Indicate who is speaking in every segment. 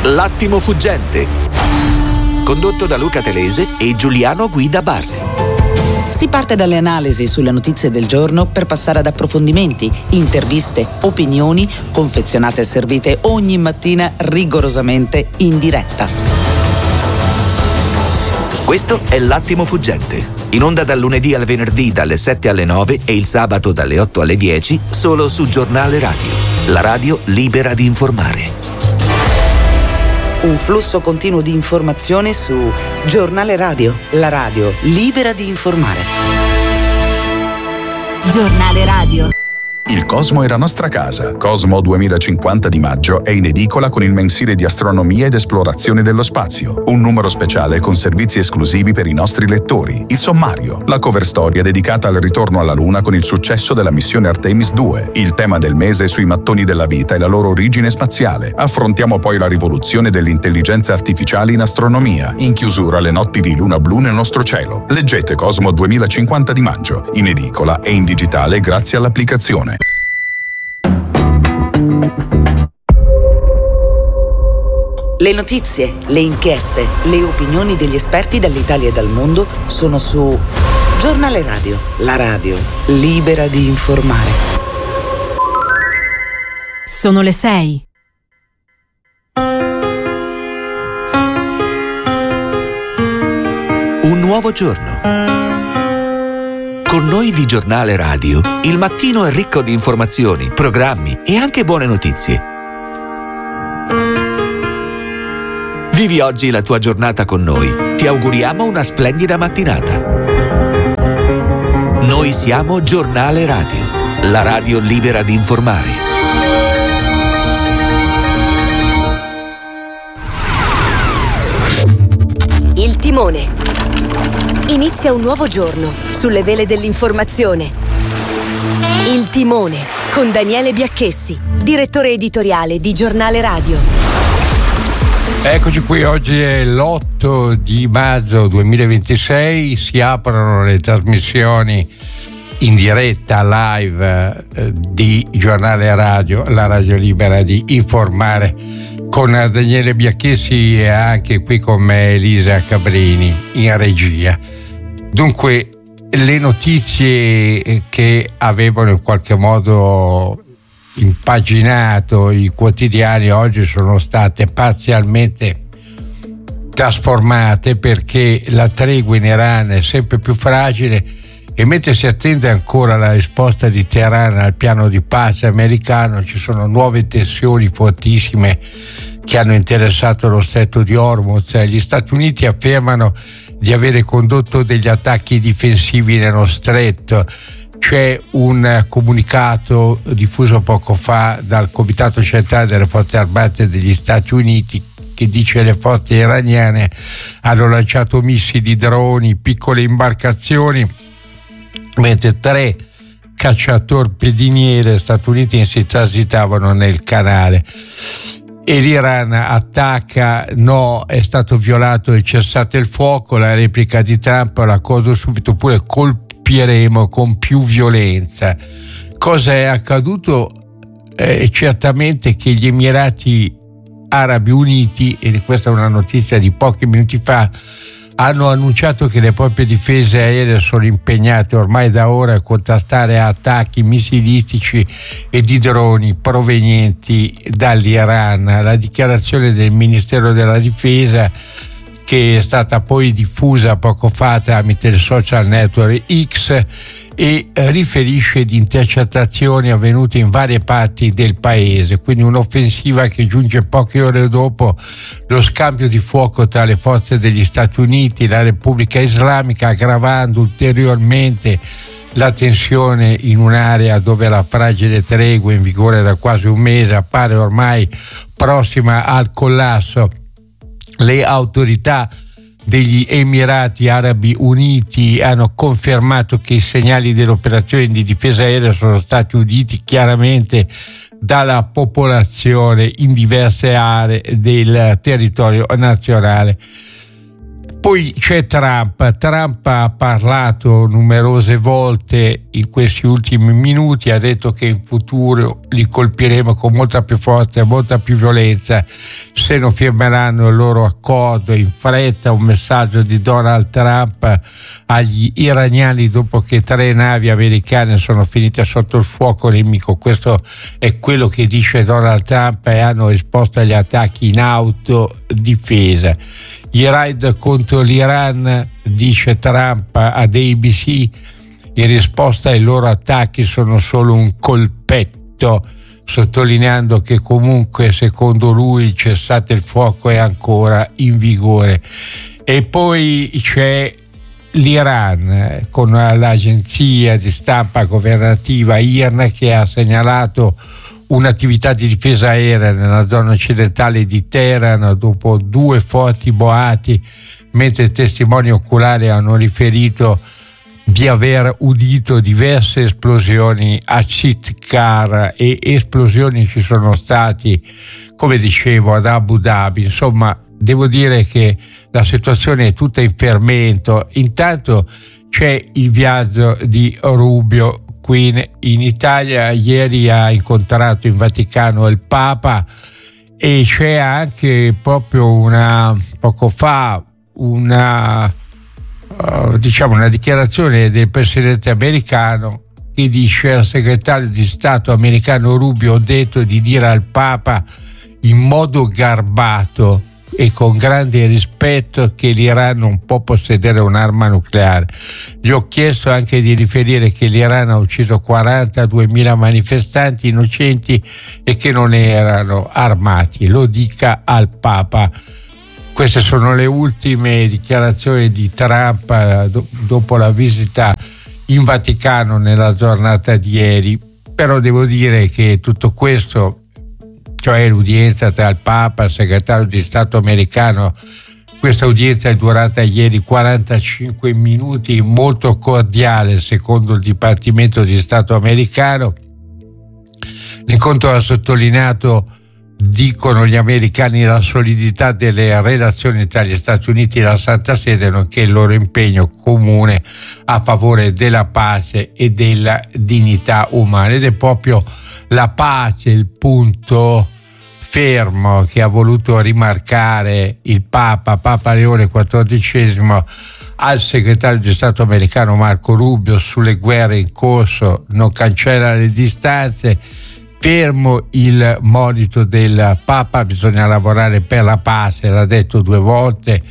Speaker 1: L'attimo fuggente, condotto da Luca Telese e Giuliano Guida Barli.
Speaker 2: Si parte dalle analisi sulle notizie del giorno per passare ad approfondimenti, interviste, opinioni, confezionate e servite ogni mattina rigorosamente in diretta.
Speaker 1: Questo è L'attimo fuggente, in onda dal lunedì al venerdì dalle 7 alle 9 e il sabato dalle 8 alle 10, solo su Giornale Radio, la radio libera di informare.
Speaker 2: Un flusso continuo di informazioni su Giornale Radio, la radio libera di informare.
Speaker 3: Giornale Radio.
Speaker 4: Il Cosmo è la nostra casa. Cosmo 2050 di maggio è in edicola con il mensile di astronomia ed esplorazione dello spazio. Un numero speciale con servizi esclusivi per i nostri lettori. Il sommario, la cover storia dedicata al ritorno alla Luna con il successo della missione Artemis 2. Il tema del mese sui mattoni della vita e la loro origine spaziale. Affrontiamo poi la rivoluzione dell'intelligenza artificiale in astronomia. In chiusura le notti di luna blu nel nostro cielo. Leggete Cosmo 2050 di maggio, in edicola e in digitale grazie all'applicazione.
Speaker 2: Le notizie, le inchieste, le opinioni degli esperti dall'Italia e dal mondo sono su Giornale Radio, la radio libera di informare.
Speaker 3: Sono le 6.
Speaker 1: Un nuovo giorno. Con noi di Giornale Radio, il mattino è ricco di informazioni, programmi e anche buone notizie. Vivi oggi la tua giornata con noi. Ti auguriamo una splendida mattinata. Noi siamo Giornale Radio, la radio libera di informare.
Speaker 5: Il timone. Inizia un nuovo giorno sulle vele dell'informazione. Il timone con Daniele Biacchessi, direttore editoriale di Giornale Radio.
Speaker 6: Eccoci qui, oggi è l'8 di maggio 2026, si aprono le trasmissioni in diretta live di Giornale Radio, la radio libera di informare, con Daniele Biacchessi e anche qui con me Elisa Cabrini in regia. Dunque, le notizie che avevano in qualche modo impaginato i quotidiani oggi sono state parzialmente trasformate, perché la tregua in Iran è sempre più fragile e mentre si attende ancora la risposta di Teheran al piano di pace americano, ci sono nuove tensioni fortissime che hanno interessato lo stretto di Hormuz. Gli Stati Uniti affermano di avere condotto degli attacchi difensivi nello stretto. C'è un comunicato diffuso poco fa dal Comitato Centrale delle Forze Armate degli Stati Uniti che dice che le forze iraniane hanno lanciato missili, droni, piccole imbarcazioni, mentre 3 cacciatorpediniere statunitensi transitavano nel canale. E l'Iran attacca, no, è stato violato il cessate il fuoco, la replica di Trump, la cosa subito, pure colpiremo con più violenza. Cosa è accaduto? Certamente che gli Emirati Arabi Uniti, e questa è una notizia di pochi minuti fa, hanno annunciato che le proprie difese aeree sono impegnate ormai da ora a contrastare attacchi missilistici e di droni provenienti dall'Iran. La dichiarazione del Ministero della Difesa, che è stata poi diffusa poco fa tramite il social network X, e riferisce di intercettazioni avvenute in varie parti del paese, quindi un'offensiva che giunge poche ore dopo lo scambio di fuoco tra le forze degli Stati Uniti e la Repubblica Islamica, aggravando ulteriormente la tensione in un'area dove la fragile tregua in vigore da quasi un mese appare ormai prossima al collasso. Le autorità degli Emirati Arabi Uniti hanno confermato che i segnali delle operazioni di difesa aerea sono stati uditi chiaramente dalla popolazione in diverse aree del territorio nazionale. Poi c'è Trump. Trump ha parlato numerose volte in questi ultimi minuti, ha detto che in futuro li colpiremo con molta più forza e molta più violenza se non firmeranno il loro accordo in fretta. Un messaggio di Donald Trump agli iraniani dopo che 3 navi americane sono finite sotto il fuoco nemico. Questo è quello che dice Donald Trump, e hanno risposto agli attacchi in autodifesa. I raid contro l'Iran, dice Trump ad ABC, in risposta ai loro attacchi sono solo un colpetto, sottolineando che comunque secondo lui il cessate il fuoco è ancora in vigore. E poi c'è l'Iran, con l'agenzia di stampa governativa IRNA che ha segnalato un'attività di difesa aerea nella zona occidentale di Teheran dopo 2 forti boati, mentre testimoni oculari hanno riferito di aver udito diverse esplosioni a Sitkar, e esplosioni ci sono stati, come dicevo, ad Abu Dhabi. Insomma, devo dire che la situazione è tutta in fermento. Intanto c'è il viaggio di Rubio qui in Italia. Ieri ha incontrato in Vaticano il Papa, e c'è anche proprio poco fa una dichiarazione del presidente americano che dice: al segretario di Stato americano Rubio ho detto di dire al Papa in modo garbato e con grande rispetto che l'Iran non può possedere un'arma nucleare. Gli ho chiesto anche di riferire che l'Iran ha ucciso 42.000 manifestanti innocenti e che non erano armati. Lo dica al Papa. Queste sono le ultime dichiarazioni di Trump dopo la visita in Vaticano nella giornata di ieri. Però devo dire che tutto questo, cioè l'udienza tra il Papa e il segretario di Stato americano, questa udienza è durata ieri 45 minuti, molto cordiale secondo il Dipartimento di Stato americano. L'incontro ha sottolineato, dicono gli americani, la solidità delle relazioni tra gli Stati Uniti e la Santa Sede, nonché il loro impegno comune a favore della pace e della dignità umana. Ed è proprio la pace il punto fermo che ha voluto rimarcare il Papa Leone XIV al segretario di Stato americano Marco Rubio sulle guerre in corso. Non cancella le distanze, fermo il monito del Papa, bisogna lavorare per la pace, l'ha detto 2 volte.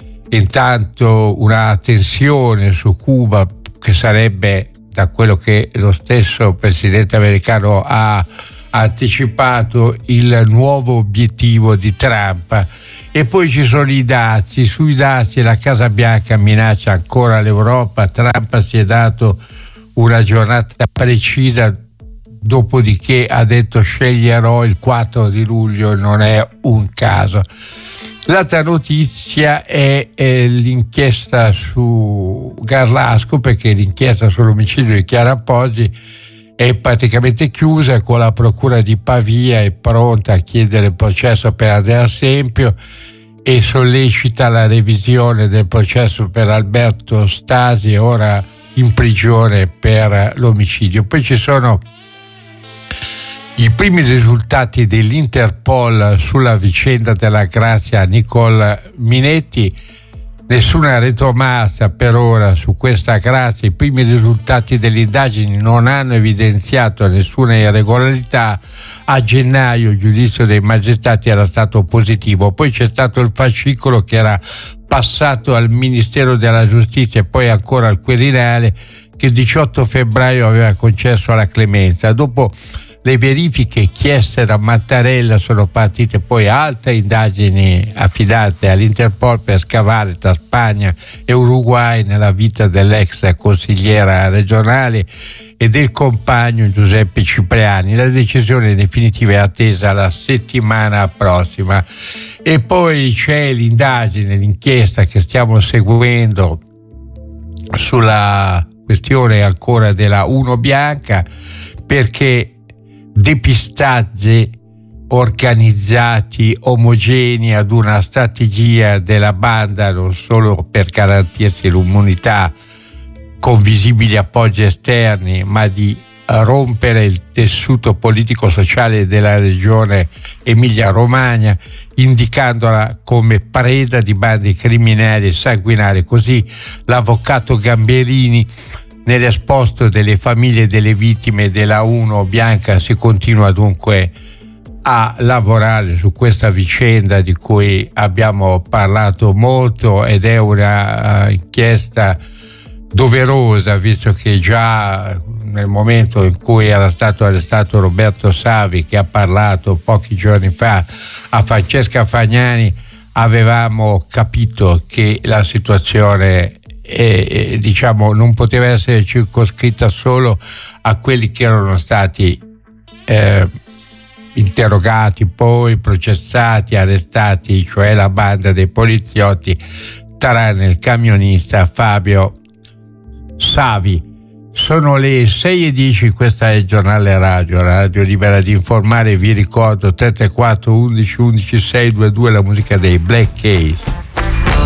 Speaker 6: Intanto una tensione su Cuba, che sarebbe, da quello che lo stesso presidente americano ha anticipato, il nuovo obiettivo di Trump. E poi ci sono i dazi. Sui dazi la Casa Bianca minaccia ancora l'Europa. Trump si è dato una giornata precisa, dopodiché ha detto sceglierò il 4 di luglio, non è un caso. L'altra notizia è l'inchiesta su Garlasco, perché l'inchiesta sull'omicidio di Chiara Poggi è praticamente chiusa, con la procura di Pavia è pronta a chiedere il processo per Andrea Sempio e sollecita la revisione del processo per Alberto Stasi, ora in prigione per l'omicidio. Poi ci sono i primi risultati dell'Interpol sulla vicenda della Grazia Nicole Minetti. Nessuna retromarcia per ora su questa Grazia. I primi risultati delle indagini non hanno evidenziato nessuna irregolarità. A gennaio il giudizio dei magistrati era stato positivo. Poi c'è stato il fascicolo che era passato al Ministero della Giustizia e poi ancora al Quirinale, che il 18 febbraio aveva concesso la clemenza. Dopo le verifiche chieste da Mattarella sono partite poi altre indagini affidate all'Interpol per scavare tra Spagna e Uruguay nella vita dell'ex consigliera regionale e del compagno Giuseppe Cipriani. La decisione definitiva è attesa la settimana prossima. E poi c'è l'indagine, l'inchiesta che stiamo seguendo sulla questione ancora della Uno Bianca, perché depistaggi organizzati, omogenei ad una strategia della banda, non solo per garantirsi l'immunità con visibili appoggi esterni, ma di rompere il tessuto politico-sociale della regione Emilia-Romagna, indicandola come preda di bande criminali e sanguinari. Così l'avvocato Gamberini, nell'esposto delle famiglie delle vittime della Uno Bianca, si continua dunque a lavorare su questa vicenda di cui abbiamo parlato molto, ed è una inchiesta doverosa, visto che già nel momento in cui era stato arrestato Roberto Savi, che ha parlato pochi giorni fa a Francesca Fagnani, avevamo capito che la situazione diciamo non poteva essere circoscritta solo a quelli che erano stati interrogati, poi processati, arrestati, cioè la banda dei poliziotti, tranne il camionista Fabio Savi. Sono le 6:10, questa è il giornale radio, la radio libera di informare. Vi ricordo 334 11 11 622, la musica dei Black Keys.